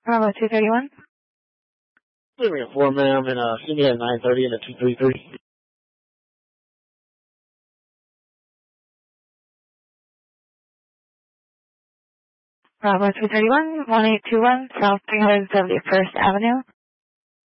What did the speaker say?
Bravo 231. Give me a 4, ma'am, and see me at 9:30 and a 233. Bravo 231, 1821 South 371st Avenue.